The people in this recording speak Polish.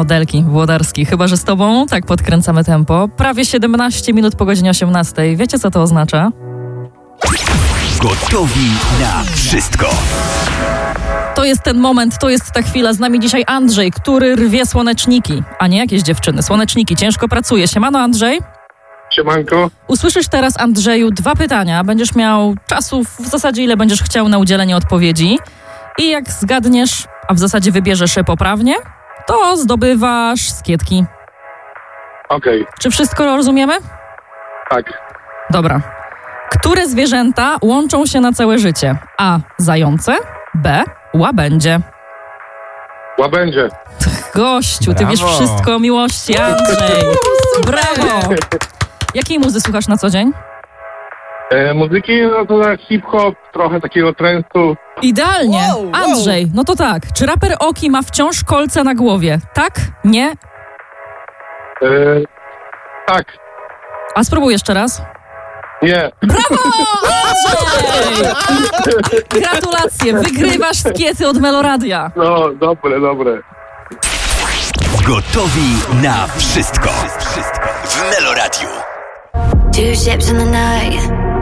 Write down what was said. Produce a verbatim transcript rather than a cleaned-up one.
modelki Włodarski. Chyba że z tobą tak podkręcamy tempo. Prawie siedemnaście minut po godzinie osiemnastej. Wiecie, co to oznacza? Gotowi na wszystko. To jest ten moment, to jest ta chwila. Z nami dzisiaj Andrzej, który rwie słoneczniki, a nie jakieś dziewczyny. Słoneczniki, ciężko pracuje. Siemano, Andrzej. Siemanko. Usłyszysz teraz, Andrzeju, dwa pytania. Będziesz miał czasu w zasadzie, ile będziesz chciał na udzielenie odpowiedzi. I jak zgadniesz, a w zasadzie wybierzesz je poprawnie, to zdobywasz skietki. Okej, okay. Czy wszystko rozumiemy? Tak. Dobra. Które zwierzęta łączą się na całe życie? A. Zające. B. Łabędzie. Łabędzie. Gościu, ty Brawo. wiesz wszystko o miłości, Andrzej. Brawo. Jakiej muzy słuchasz na co dzień? E, muzyki, no to tak hip-hop, trochę takiego transu. Idealnie. Wow, wow. Andrzej, no to tak. Czy raper Oki ma wciąż kolce na głowie? Tak? Nie? E, tak. A spróbuj jeszcze raz. Nie. Brawo, Andrzej! Gratulacje, wygrywasz skiety od Meloradia. No, dobre, dobre. Gotowi na wszystko. W Meloradiu. Two ships in the night.